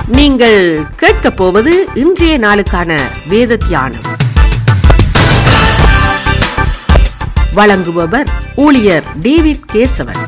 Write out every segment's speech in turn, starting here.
நீங்கள் கேட்கப் போவது இன்றைய நாளுக்கான வேத தியானம். வழங்குபவர் ஊழியர் டேவிட் கேசவன்.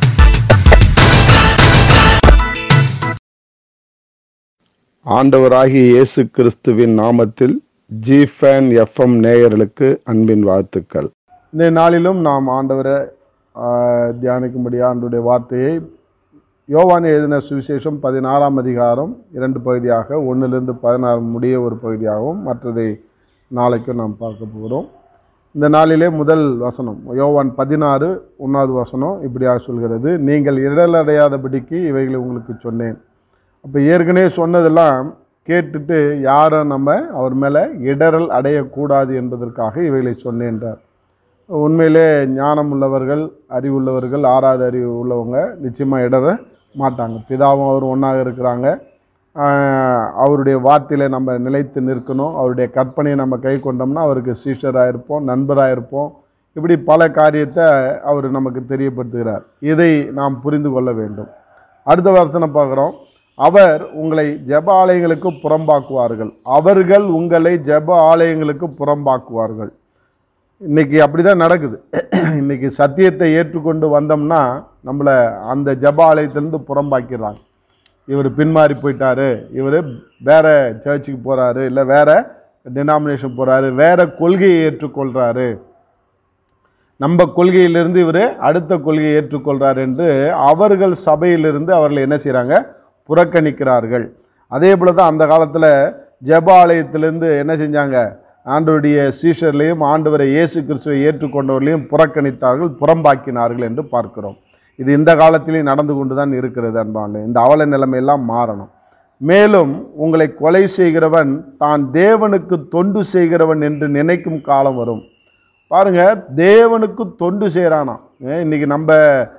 ஆண்டவராகிய இயேசு கிறிஸ்துவின் நாமத்தில் ஜிஃபேன் எஃப்எம் நேயர்களுக்கு அன்பின் வாழ்த்துக்கள். இந்த நாளிலும் நாம் ஆண்டவரை தியானிக்கும்படியா ஆண்டவருடைய வார்த்தையை யோவான் எழுதின சுவிசேஷம் 16ஆம் அதிகாரம் 2 பகுதியாக 1 to 16 முடிய ஒரு பகுதியாகவும் மற்றதை நாளைக்கும் நாம் பார்க்க போகிறோம். இந்த நாளிலே முதல் வசனம் யோவான் 16:1 வசனம் இப்படியாக சொல்கிறது, நீங்கள் இடரலடையாதபடிக்கு இவைகளை உங்களுக்கு சொன்னேன். அப்போ ஏற்கனவே சொன்னதெல்லாம் கேட்டுட்டு யாரும் நம்ம அவர் மேலே இடரல் அடையக்கூடாது என்பதற்காக இவைகளை சொன்னேன்றார். உண்மையிலே ஞானம் உள்ளவர்கள், அறிவுள்ளவர்கள், ஆறாத அறிவு உள்ளவங்க நிச்சயமாக இடர மாட்டாங்க. பிதாவும் அவர் ஒன்றாக இருக்கிறாங்க. அவருடைய வார்த்தையில் நம்ம நிலைத்து நிற்கணும். அவருடைய கற்பனையை நம்ம கை கொண்டோம்னா அவருக்கு சீஷராக இருப்போம், நண்பராக இருப்போம். இப்படி பல காரியத்தை அவர் நமக்கு தெரியப்படுத்துகிறார். இதை நாம் புரிந்து கொள்ள வேண்டும். அடுத்த வசனம் பார்க்குறோம், அவர் உங்களை ஜெப ஆலயங்களுக்கு புறம்பாக்குவார்கள். அவர்கள் உங்களை ஜெப ஆலயங்களுக்கு புறம்பாக்குவார்கள். இன்றைக்கி அப்படி தான் நடக்குது. இன்றைக்கி சத்தியத்தை ஏற்றுக்கொண்டு வந்தோம்னா நம்மளை அந்த ஜெப ஆலயத்திலேருந்து புறம்பாக்கிறாங்க. இவர் பின்மாறி போயிட்டார், இவர் வேறு சர்ச்சுக்கு போகிறாரு, இல்லை வேறு டினாமினேஷன் போகிறாரு, வேறு கொள்கையை ஏற்றுக்கொள்கிறாரு, நம்ம கொள்கையிலிருந்து இவர் அடுத்த கொள்கையை ஏற்றுக்கொள்கிறார் என்று அவர்கள் சபையிலிருந்து அவர்களை என்ன செய்கிறாங்க, புறக்கணிக்கிறார்கள். அதே போல தான் அந்த காலத்தில் ஜெப ஆலயத்திலேருந்து என்ன செஞ்சாங்க, ஆண்டவருடைய சீஷர்லையும் ஆண்டவரை இயேசு கிறிஸ்துவை ஏற்றுக்கொண்டவர்களையும் புறக்கணித்தார்கள், புறம்பாக்கினார்கள் என்று பார்க்கிறோம். இது இந்த காலத்திலேயும் நடந்து கொண்டு தான் இருக்கிறது. அன்பானே, இந்த அவல நிலைமையெல்லாம் மாறணும். மேலும் உங்களை கொலை செய்கிறவன் தான் தேவனுக்கு தொண்டு செய்கிறவன் என்று நினைக்கும் காலம் வரும். பாருங்க, தேவனுக்கு தொண்டு செய்கிறானா. இன்னைக்கு நம்ம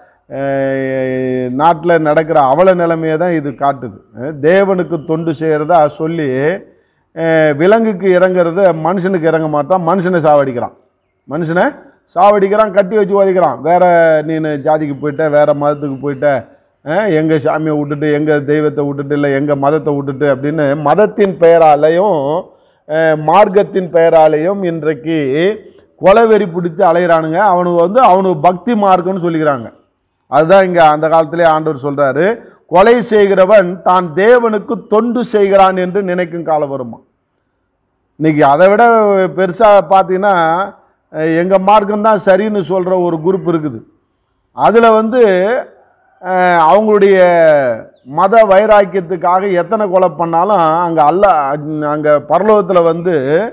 நாட்டில் நடக்கிற அவல நிலைமையை தான் இது காட்டுது. தேவனுக்கு தொண்டு செய்கிறதா சொல்லி விலங்குக்கு இறங்குறத மனுஷனுக்கு இறங்க மாட்டான், மனுஷனை சாவடிக்கிறான், கட்டி வச்சு உதைக்கிறான். வேற நீ ஜாதிக்கு போயிட்ட, வேற மதத்துக்கு போயிட்ட, எங்கள் சாமியை விட்டுட்டு, எங்கள் தெய்வத்தை விட்டுட்டு, இல்லை எங்கள் மதத்தை விட்டுட்டு அப்படின்னு மதத்தின் பெயராலையும் மார்க்கத்தின் பெயராலையும் இன்றைக்கு கொலைவெறி பிடித்து அலைகிறானுங்க. அவனுக்கு பக்தி மார்க்கம்னு சொல்லிக்கிறாங்க. அதுதான் இங்கே அந்த காலத்திலே ஆண்டவர் சொல்கிறாரு, கொலை செய்கிறவன் தான் தேவனுக்கு தொண்டு செய்கிறான் என்று நினைக்கும் காலம் வருமா. இன்னைக்கு அதை விட பெருசாக பார்த்தீங்கன்னா எங்கள் மார்க்கம் தான் சரின்னு சொல்கிற ஒரு குரூப் இருக்குது. அதில் அவங்களுடைய மத வைராக்கியத்துக்காக எத்தனை கொலை பண்ணாலும் அங்கே பரலோகத்தில்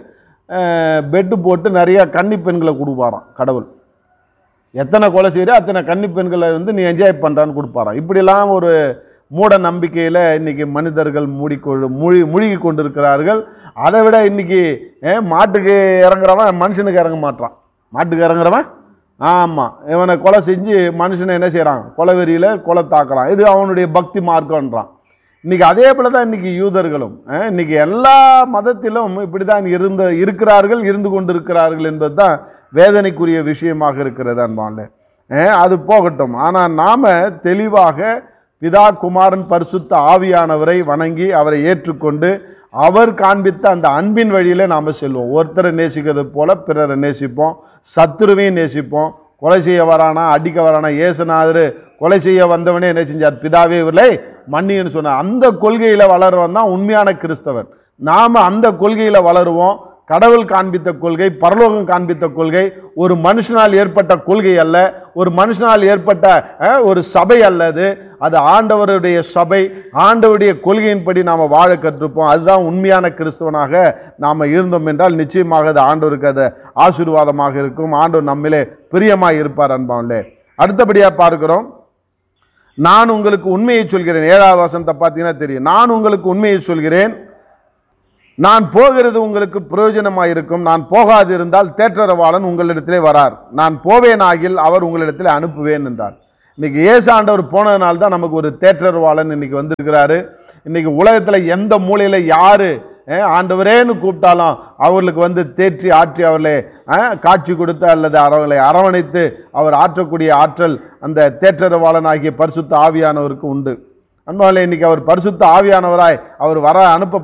பெட்டு போட்டு நிறையா கன்னி பெண்களை கொடுப்பாராம் கடவுள். எத்தனை கொலை செய்கிற அத்தனை கன்னி பெண்களை நீ என்ஜாய் பண்ணுறான்னு கொடுப்பாராம். இப்படிலாம் ஒரு மூட நம்பிக்கையில் இன்றைக்கி மனிதர்கள் மூழ்கி கொண்டிருக்கிறார்கள். அதை விட இன்றைக்கி மாட்டுக்கு இறங்குறவன் மனுஷனுக்கு இறங்க மாட்டான். மாட்டுக்கு இறங்குறவன் ஆமாம் இவனை கொலை செஞ்சு மனுஷனை என்ன செய்கிறான், கொலைவெறியில் கொலை தாக்கலாம். இது அவனுடைய பக்தி மார்க்கம்ன்றான். இன்றைக்கி அதே போல தான் இன்றைக்கி யூதர்களும் இன்றைக்கி எல்லா மதத்திலும் இப்படி தான் இருந்து கொண்டிருக்கிறார்கள் என்பது தான் வேதனைக்குரிய விஷயமாக இருக்கிறது. அன்பானே, அது போகட்டும். ஆனால் நாம் தெளிவாக பிதா, குமாரன், பரிசுத்த ஆவியானவரை வணங்கி அவரை ஏற்றுக்கொண்டு அவர் காண்பித்த அந்த அன்பின் வழியில் நாம் செல்வோம். ஒருத்தரை நேசிக்கிறது போல பிறரை நேசிப்போம், சத்துருவையும் நேசிப்போம். கொலை செய்ய வரானா, அடிக்க வரானா, ஏசுநாதர் கொலை செய்ய வந்தவனே என்ன செஞ்சார், பிதாவே இவர்களை மன்னின்னு சொன்னார். அந்த கொள்கையில் வளருவன் தான் உண்மையான கிறிஸ்தவன். நாம் அந்த கொள்கையில் வளருவோம். கடவுள் காண்பித்த கொள்கை, பரலோகம் காண்பித்த கொள்கை ஒரு மனுஷனால் ஏற்பட்ட கொள்கை அல்ல, ஒரு மனுஷனால் ஏற்பட்ட ஒரு சபை அல்லது. அது ஆண்டவருடைய சபை, ஆண்டவருடைய கொள்கையின்படி நாம் வாழ கற்றுப்போம். அதுதான் உண்மையான கிறிஸ்தவனாக நாம் இருந்தோம் என்றால் நிச்சயமாக அது ஆண்டவருக்கு அது ஆசீர்வாதமாக இருக்கும். ஆண்டவர் நம்மிலே பிரியமாக இருப்பார். அன்பானே, அடுத்தபடியாக பார்க்கிறோம், நான் உங்களுக்கு உண்மையை சொல்கிறேன். 7வது வசனத்தை பார்த்தீங்கன்னா தெரியும். நான் உங்களுக்கு உண்மையை சொல்கிறேன், நான் போகிறது உங்களுக்கு பிரயோஜனமாக இருக்கும். நான் போகாது இருந்தால் தேற்றரவாளன் உங்களிடத்திலே வரார். நான் போவேனாகில் அவர் உங்களிடத்திலே அனுப்புவேன் என்றார். இன்னைக்கு இயேசு ஆண்டவர் போனதுனால்தான் நமக்கு ஒரு தேற்றரவாளன் இன்னைக்கு வந்திருக்கிறாரு. இன்னைக்கு உலகத்தில் எந்த மூலையில் யாரு ஆண்டவரேன்னு கூப்பிட்டாலும் அவர்களுக்கு தேற்றி ஆற்றி அவர்களை காட்சி கொடுத்து அல்லது அவர்களை அரவணைத்து அவர் ஆற்றக்கூடிய ஆற்றல் அந்த தேற்றரவாளன் ஆகிய பரிசுத்த ஆவியானவருக்கு உண்டு. அன்பாலே இன்னைக்கு அவர் பரிசுத்த ஆவியானவராய் அவர் வர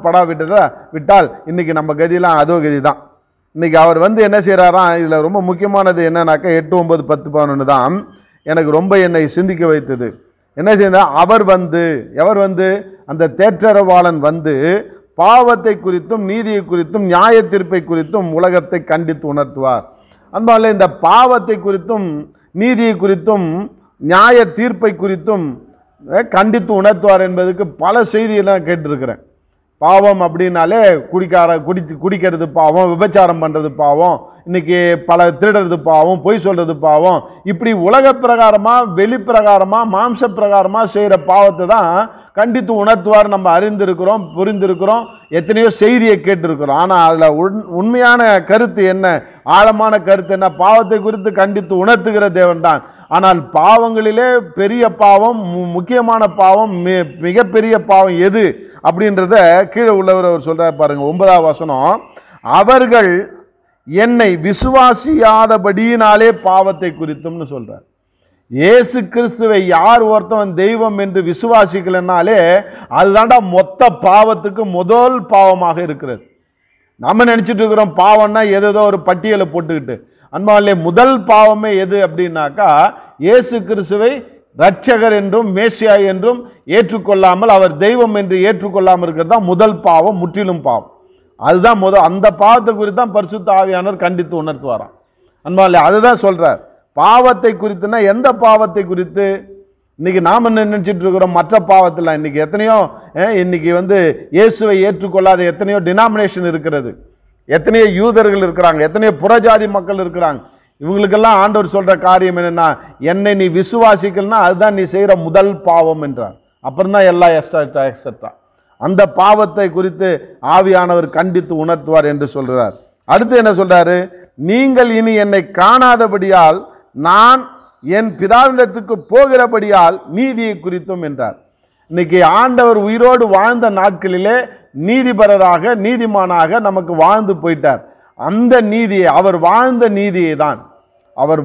விட்டால் இன்னைக்கு நம்ம கதியெல்லாம் அதோ கதி தான். இன்னைக்கு அவர் என்ன செய்கிறாராம், இதில் ரொம்ப முக்கியமானது என்னன்னாக்கா 8, 9, 10, 11 தான் எனக்கு ரொம்ப என்னை சிந்திக்க வைத்தது. என்ன செய்தார், எவர் அந்த தேற்றரவாளன் பாவத்தை குறித்தும் நீதியை குறித்தும் நியாய தீர்ப்பை குறித்தும் உலகத்தை கண்டித்து உணர்த்துவார். அன்பாலே இந்த பாவத்தை குறித்தும் நீதியை குறித்தும் நியாய தீர்ப்பை குறித்தும் கண்டித்து உணர்த்துவார் என்பதுக்கு பல செய்தியெல்லாம் கேட்டிருக்கிறேன். பாவம் அப்படின்னாலே குடிக்கிறது பாவம், விபச்சாரம் பண்ணுறது பாவம், இன்னைக்கு பல திருடுறது பாவம், பொய் சொல்கிறது பாவம், இப்படி உலக பிரகாரமாக வெளிப்பிரகாரமாக மாம்ச பிரகாரமாக செய்கிற பாவத்தை தான் கண்டித்து உணர்த்துவார். நம்ம அறிந்திருக்கிறோம், புரிந்திருக்கிறோம், எத்தனையோ செய்தியை கேட்டிருக்கிறோம். ஆனால் அதில் உண்மையான கருத்து என்ன, ஆழமான கருத்து என்ன? பாவத்தை குறித்து கண்டித்து உணர்த்துகிற தேவன் தான். ஆனால் பாவங்களிலே பெரிய பாவம், முக்கியமான பாவம், மிகப்பெரிய பாவம் எது அப்படின்றத கீழே உள்ளவர் அவர் சொல்றார் பாருங்க. 9ஆம் வசனம், அவர்கள் என்னை விசுவாசியாதபடியினாலே பாவத்தை குறித்தும்னு சொல்றார். இயேசு கிறிஸ்துவை யார் ஒருத்தவன் தெய்வம் என்று விசுவாசிக்கலனாலே அதுதான்டா மொத்த பாவத்துக்கு முதல் பாவமாக இருக்கிறது. நம்ம நினைச்சிட்டு இருக்கிறோம் பாவம்னா ஏதோ ஒரு பட்டியலை போட்டுக்கிட்டு. அன்பாலே முதல் பாவமே எது அப்படின்னாக்கா, இயேசு கிறிஸ்துவை இரட்சகர் என்றும் மேசியா என்றும் ஏற்றுக்கொள்ளாமல் அவர் தெய்வம் என்று ஏற்றுக்கொள்ளாமல் இருக்கிறது தான் முதல் பாவம், முற்றிலும் பாவம். அதுதான் அந்த பாவத்தை குறித்து தான் பரிசுத்த ஆவியானவர் கண்டித்து உணர்த்துவாராம். அன்பாலே அதுதான் சொல்றார். பாவத்தை குறித்துனா எந்த பாவத்தை குறித்து? இன்னைக்கு நாம் என்ன நினைச்சிட்டு இருக்கிறோம், மற்ற பாவத்தில். இன்னைக்கு எத்தனையோ இன்னைக்கு இயேசுவை ஏற்றுக்கொள்ளாத எத்தனையோ டினாமினேஷன் இருக்கிறது, எத்தனையோ யூதர்கள் இருக்கிறாங்க, எத்தனையோ புறஜாதி மக்கள் இருக்கிறாங்க. இவங்களுக்கெல்லாம் ஆண்டவர் சொல்ற காரியம் என்னன்னா, என்னை நீ விசுவாசிக்கலன்னா அதுதான் நீ செய்யற முதல் பாவம் என்றார். அப்புறம் தான் எல்லாம் எக்ஸ்ட்ரா. அந்த பாவத்தை குறித்து ஆவியானவர் கண்டித்து உணர்த்துவார் என்று சொல்றார். அடுத்து என்ன சொல்றாரு, நீங்கள் இனி என்னை காணாதபடியால் நான் என் பிதாவினிடத்துக்கு போகிறபடியால் நீதியை குறித்தும் என்றார். இன்னைக்கு ஆண்டவர் உயிரோடு வாழ்ந்த நாட்களிலே நீதிபரராக நீதிமானாக நமக்கு வாழ்ந்து போயிட்டார். அந்த நீதியை, அவர் வாழ்ந்த நீதியை தான், அவர்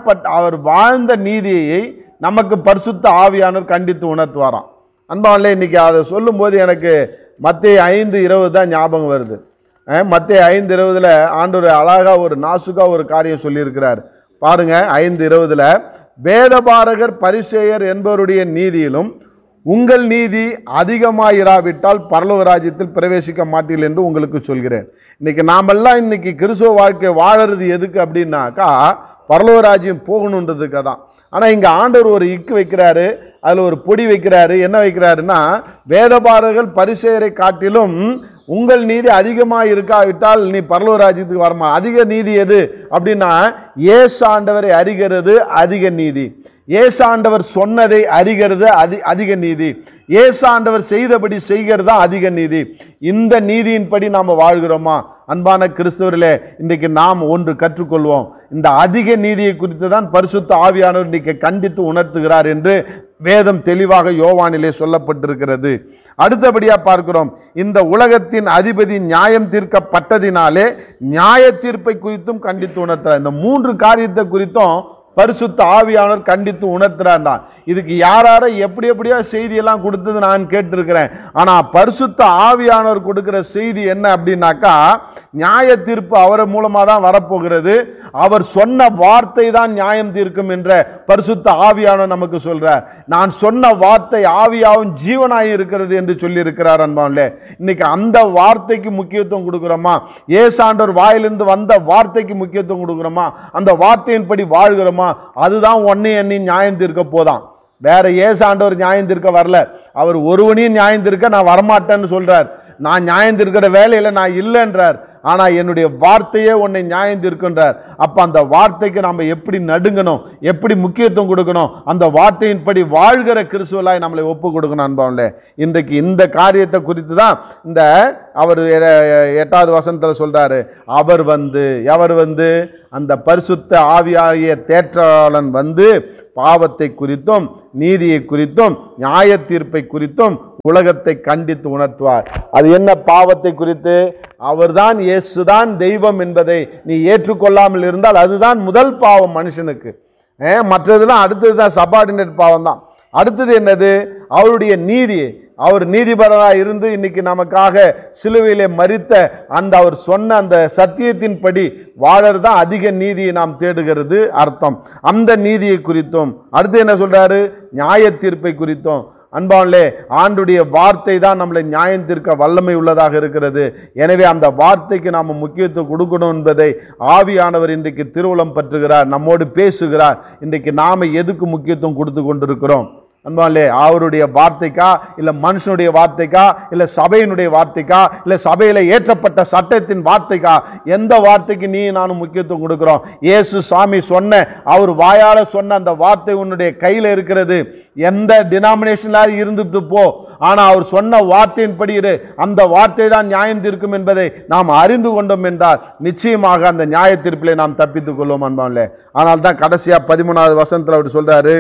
வாழ்ந்த நீதியை நமக்கு பரிசுத்த ஆவியானவர் கண்டித்து உணர்த்துவாராம். அன்பாலே இன்னைக்கு அதை சொல்லும் போது எனக்கு மத்தேயு 5:20 தான் ஞாபகம் வருது. மத்தேயு 5:20 ஆண்டவர் அழகா ஒரு நாசுகா ஒரு காரியம் சொல்லியிருக்கிறார் பாருங்க. 5:20 வேதபாரகர் பரிசேயர் என்பவருடைய நீதியிலும் உங்கள் நீதி அதிகமாயிராவிட்டால் பரலோக ராஜ்யத்தில் பிரவேசிக்க மாட்டீர்கள் என்று உங்களுக்கு சொல்கிறேன். இன்னைக்கு நாமெல்லாம் இன்னைக்கு கிறிஸ்துவ வாழ்க்கை வாழறது எதுக்கு அப்படின்னாக்கா, பரலோக ராஜ்யம் போகணுன்றதுக்கு தான். ஆனால் இங்கே ஆண்டவர் ஒரு இக்கு வைக்கிறாரு, அதில் ஒரு பொடி வைக்கிறாரு. என்ன வைக்கிறாருன்னா, வேதபாரகர்கள் பரிசேயரை காட்டிலும் உங்கள் நீதி அதிகமாக இருக்காவிட்டால் நீ பரலோக ராஜ்யத்துக்கு வரமா. அதிக நீதி எது அப்படின்னா, இயேசு ஆண்டவரை அறிகிறது அதிக நீதி, இயேசு ஆண்டவர் சொன்னதை அறிகிறது அதிக நீதி, இயேசு ஆண்டவர் செய்தபடி செய்கிறது தான் அதிக நீதி. இந்த நீதியின்படி நாம் வாழ்கிறோமா? அன்பான கிறிஸ்தவர்களே, இன்றைக்கு நாம் ஒன்று கற்றுக்கொள்வோம். இந்த அதிக நீதியை குறித்து தான் பரிசுத்த ஆவியானவர் இன்றைக்கு கண்டித்து உணர்த்துகிறார் என்று வேதம் தெளிவாக யோவானிலே சொல்லப்பட்டிருக்கிறது. அடுத்தபடியா பார்க்கிறோம், இந்த உலகத்தின் அதிபதி நியாயம் தீர்க்கப்பட்டதினாலே நியாய தீர்ப்பை குறித்தும் கண்டித்து உணர்த்துறார். இந்த 3 காரியத்தை குறித்தும் பரிசுத்த ஆவியானவர் கண்டித்து உணர்த்துறார். இதுக்கு யாரார எப்படியோ செய்தியெல்லாம் கொடுத்தது நான் கேட்டிருக்கிறேன். ஆனா பரிசுத்த ஆவியானவர் கொடுக்கிற செய்தி என்ன அப்படின்னாக்கா, நியாய தீர்ப்பு அவர் மூலமா தான் வரப்போகிறது. அவர் சொன்ன வார்த்தை தான் நியாயம் தீர்க்கும் என்ற பரிசுத்த ஆவியானவர் நமக்கு சொல்றார். நான் சொன்ன வார்த்தை ஆவியாவும் ஜீவனாயும் இருக்கிறது என்று சொல்லி இருக்கிறார். அன்பானே, இன்னைக்கு அந்த வார்த்தைக்கு முக்கியத்துவம் கொடுக்கிறோமா? ஏசாண்டவர் வாயிலிருந்து வந்த வார்த்தைக்கு முக்கியத்துவம் கொடுக்கிறோமா? அந்த வார்த்தையின்படி வாழ்கிறோமா? அதுதான் ஒன்னே எண்ணி நியாயம் தீர்க்க போதான். வேற ஏசாண்டவர் நியாயம் தீர்க்க வரல. அவர் ஒருவனையும் நியாயம் தீர்க்க நான் வரமாட்டேன்னு சொல்றார். நான் நியாயம் தீர்க்கிற வேலையில நான் இல்லைன்றார். ஆனா என்னுடைய வார்த்தையே உன்னை நியாயம் தீர்க்கின்றார். அப்ப அந்த வார்த்தைக்கு நாம எப்படி நடுங்கணும், எப்படி முக்கியத்துவம் கொடுக்கணும், அந்த வார்த்தையின்படி வாழ்கிற கிறிஸ்துவலாய் நம்மளை ஒப்பு கொடுக்கணும். அன்பாவங்களே, இன்றைக்கு இந்த காரியத்தை குறித்து தான் இந்த அவர் 8வது வசனத்துல சொல்றாரு. எவர் அந்த பரிசுத்த ஆவியாகிய தேற்றாளன் பாவத்தை குறித்தும் நீதியை குறித்தும் நியாய தீர்ப்பை குறித்தும் உலகத்தை கண்டித்து உணர்த்துவார். அது என்ன பாவத்தை குறித்து? அவர்தான் இயேசுதான் தெய்வம் என்பதை நீ ஏற்றுக்கொள்ளாமல் இருந்தால் அதுதான் முதல் பாவம் மனுஷனுக்கு. மற்றதுலாம் அடுத்ததுதான் சபார்டினேட் பாவம் தான். அடுத்தது என்னது? அவருடைய நீதி. அவர் நீதிபரராக இருந்து இன்னைக்கு நமக்காக சிலுவையிலே மரித்த அந்த அவர் சொன்ன அந்த சத்தியத்தின்படி வாழறதான் அதிக நீதியை நாம் தேடுகிறது அர்த்தம். அந்த நீதியை குறித்தும் அடுத்து என்ன சொல்றாரு? நியாய தீர்ப்பை குறித்தும். அன்பானே, ஆண்டுடைய வார்த்தை தான் நம்மளை நியாயம் தீர்க்க வல்லமை உள்ளதாக இருக்கிறது. எனவே அந்த வார்த்தைக்கு நாம் முக்கியத்துவம் கொடுக்கணும் என்பதை ஆவியானவர் இன்றைக்கு திருவுளம் பற்றுகிறார், நம்மோடு பேசுகிறார். இன்றைக்கு நாம எதுக்கு முக்கியத்துவம் கொடுத்து கொண்டிருக்கிறோம்? அன்பாலே, அவருடைய வார்த்தைக்கா, இல்ல மனுஷனுடைய வார்த்தைக்கா, இல்ல சபையினுடைய வார்த்தைக்கா, இல்ல சபையில ஏற்றப்பட்ட சட்டத்தின் வார்த்தைக்கா? எந்த வார்த்தைக்கு நீ நானும் முக்கியத்துவம் கொடுக்கிறோம்? இயேசு சாமி சொன்ன, அவர் வாயால சொன்ன அந்த வார்த்தை உன்னுடைய கையில இருக்கிறது. எந்த டினாமினேஷன்ல இருந்துட்டு போ, ஆனா அவர் சொன்ன வார்த்தையின்படி அந்த வார்த்தை தான் நியாயம் தீர்க்கும் என்பதை நாம் அறிந்து கொண்டோம் என்றால் நிச்சயமாக அந்த நியாய தீர்ப்பிலே நாம் தப்பித்துக் கொள்வோம். அன்பாலே, ஆனால் தான் கடைசியா 13வது வசனத்துல அவர் சொல்றாரு,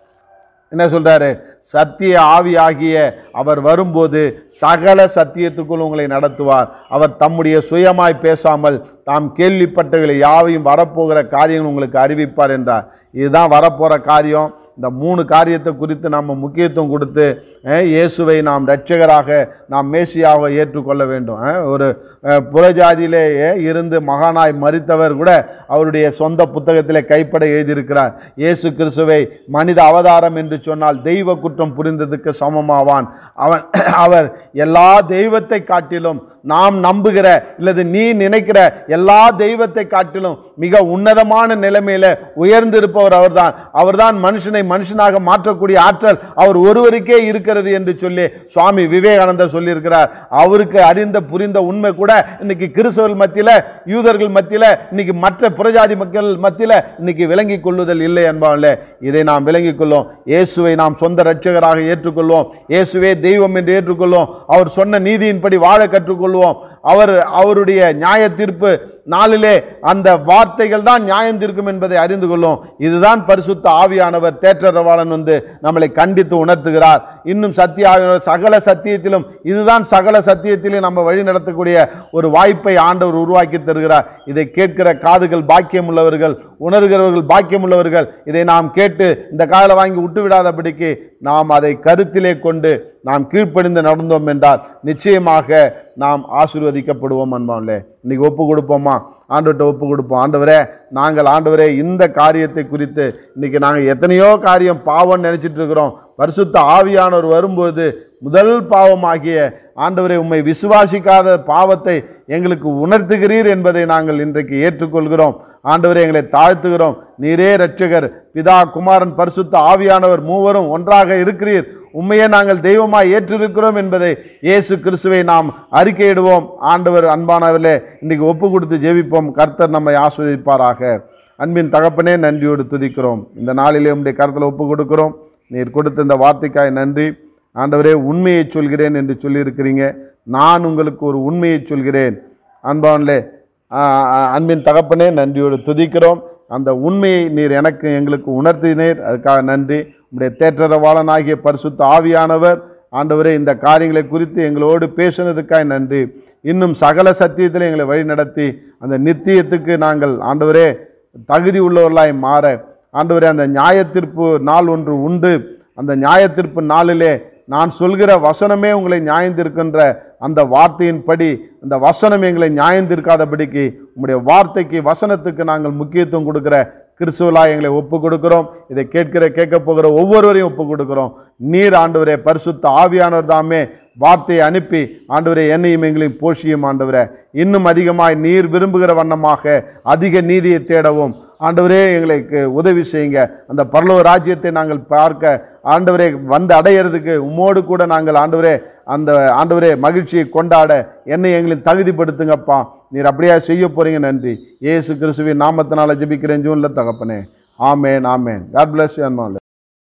என்ன சொல்றாரு? சத்திய ஆவியாகிய அவர் வரும்போது சகல சத்தியத்துக்குள் உங்களை நடத்துவார். அவர் தம்முடைய சுயமாய் பேசாமல் தாம் கேள்விப்பட்டவர்களை யாவையும் வரப்போகிற காரியங்கள் உங்களுக்கு அறிவிப்பார் என்றார். இதுதான் வரப்போற காரியம். இந்த 3 காரியத்தை குறித்து நாம் முக்கியத்துவம் கொடுத்து இயேசுவை நாம் இரட்சகராக, நாம் மேசியாக ஏற்றுக்கொள்ள வேண்டும். ஒரு புறஜாதியிலே இருந்து மகானாய் மரித்தவர் கூட அவருடைய சொந்த புத்தகத்திலே கைப்பட எழுதியிருக்கிறார். இயேசு கிறிஸ்துவை மனித அவதாரம் என்று சொன்னால் தெய்வ குற்றம் புரிந்ததுக்கு சமமாவான். அவர் எல்லா தெய்வத்தை காட்டிலும், நாம் நம்புகிற இல்லது நீ நினைக்கிற எல்லா தெய்வத்தை காட்டிலும் மிக உன்னதமான நிலைமையில உயர்ந்திருப்பவர் அவர்தான். அவர்தான் மனுஷனை மனுஷனாக மாற்றக்கூடிய ஆற்றல் அவர் ஒருவருக்கே இருக்கிறது என்று சொல்லி சுவாமி விவேகானந்தர் சொல்லியிருக்கிறார். அவருக்கு அறிந்த புரிந்த உண்மை கூட இன்னைக்கு கிறிஸ்தவர்கள் மத்தியில, யூதர்கள் மத்தியில, இன்னைக்கு மற்ற புறஜாதி மக்கள் மத்தியில இன்னைக்கு விளங்கிக் கொள்ளுதல் இல்லை என்பாங்களே. இதை நாம் விளங்கிக் கொள்வோம். இயேசுவை நாம் சொந்த இரட்சகராக ஏற்றுக்கொள்வோம். இயேசுவே தெய்வம் என்று ஏற்றுக்கொள்வோம். அவர் சொன்ன நீதியின்படி வாழ கற்றுக்கொள்வோம். அவருடைய நியாய தீர்ப்பு நாளிலே அந்த வார்த்தைகள் தான் நியாயம் தீர்க்கும் என்பதை அறிந்து கொள்ளும். இதுதான் பரிசுத்த ஆவியானவர் தேற்றரவாளன் வந்து நம்மளை கண்டித்து உணர்த்துகிறார். இன்னும் சத்திய ஆவியானவர் சகல சத்தியத்திலும், இதுதான் சகல சத்தியத்திலும் நம்ம வழி நடத்தக்கூடிய ஒரு வாய்ப்பை ஆண்டவர் உருவாக்கி தருகிறார். இதை கேட்கிற காதுகள் பாக்கியம் உள்ளவர்கள், உணர்கிறவர்கள் பாக்கியம் உள்ளவர்கள். இதை நாம் கேட்டு இந்த காதலை வாங்கி விட்டு விடாதபடிக்கு நாம் அதை கருத்திலே கொண்டு நாம் கீழ்ப்படிந்து நடந்தோம் என்றால் நிச்சயமாக நாம் ஆசீர்வதிக்கப்படுவோம். அன்பானே, இன்னைக்கு ஒப்பு கொடுப்போமா? ஆண்டவர்கிட்ட ஒப்பு கொடுப்போம். ஆண்டவரே, இந்த காரியத்தை குறித்து இன்னைக்கு நாங்கள் எத்தனையோ காரியம் பாவம் நினைச்சிட்டு இருக்கிறோம். பரிசுத்த ஆவியானவர் வரும்போது முதல் பாவமாகிய ஆண்டவரே, உம்மை விசுவாசிக்காத பாவத்தை எங்களுக்கு உணர்த்துகிறீர் என்பதை நாங்கள் இன்றைக்கு ஏற்றுக்கொள்கிறோம். ஆண்டவரே, எங்களை தாழ்த்துகிறோம். நீரே இரட்சகர், பிதா, குமாரன், பரிசுத்த ஆவியானவர் மூவரும் ஒன்றாக இருக்கிறீர். உண்மையே நாங்கள் தெய்வமாய் ஏற்றிருக்கிறோம் என்பதை இயேசு கிறிஸ்துவை நாம் அறிக்கையிடுவோம். ஆண்டவர் அன்பானவர்களே, இன்றைக்கு ஒப்பு கொடுத்து ஜெபிப்போம். கர்த்தர் நம்மை ஆசீர்வதிப்பாராக. அன்பின் தகப்பனே, நன்றியோடு துதிக்கிறோம். இந்த நாளிலே உம்முடைய கருத்தில் ஒப்பு கொடுக்கிறோம். நீர் கொடுத்த இந்த வார்த்தைக்காய் நன்றி. ஆண்டவரே, உண்மையை சொல்கிறேன் என்று சொல்லியிருக்கிறீங்க. நான் உங்களுக்கு ஒரு உண்மையை சொல்கிறேன். அன்பானே, அன்பின் தகப்பனே, நன்றியோடு துதிக்கிறோம். அந்த உண்மையை நீர் எங்களுக்கு உணர்த்தினீர், அதுக்காக நன்றி. உம்முடைய தேற்றரவாளனாகிய பரிசுத்த ஆவியானவர் ஆண்டவரே, இந்த காரியங்களை குறித்து எங்களோடு பேசினதுக்காக நன்றி. இன்னும் சகல சத்தியத்தில் எங்களை வழி நடத்தி அந்த நித்தியத்துக்கு நாங்கள் ஆண்டவரே தகுதி உள்ளவர்களாய் மாற, ஆண்டவரே, அந்த நியாய தீர்ப்பு நாள் ஒன்று உண்டு. அந்த நியாய தீர்ப்பு நாளிலே நான் சொல்கிற வசனமே உங்களை நியாயந்திருக்கின்ற அந்த வார்த்தையின்படி அந்த வசனம் எங்களை நியாயந்திருக்காதபடிக்கு உம்முடைய வார்த்தைக்கு, வசனத்துக்கு நாங்கள் முக்கியத்துவம் கொடுக்கிற கிறிஸ்துவலாய் எங்களை ஒப்பு கொடுக்கிறோம். இதை கேட்க போகிற ஒவ்வொருவரையும் ஒப்பு கொடுக்கிறோம். நீர் ஆண்டவரே, பரிசுத்த ஆவியானவர் தாமே வார்த்தையை அனுப்பி ஆண்டவரே என்னையும் எங்களையும் போஷியும். ஆண்டவரே, இன்னும் அதிகமாய் நீர் விரும்புகிற வண்ணமாக அதிக நீதியை தேடவும் ஆண்டவரே எங்களுக்கு உதவி செய்யுங்க. அந்த பரலோக ராஜ்யத்தை நாங்கள் பார்க்க ஆண்டவரே வந்து அடையிறதுக்கு உம்மோடு கூட நாங்கள் ஆண்டவரே மகிழ்ச்சியை கொண்டாட என்னை எங்களை தகுதிப்படுத்துங்கப்பா. நீர் அப்படியே செய்ய போறீங்க. நன்றி. இயேசு கிறிஸ்துவின் நாமத்தினால ஜெபிக்கிறேன் ஜீவனுள்ள தகப்பனே. ஆமேன், ஆமேன். God bless you.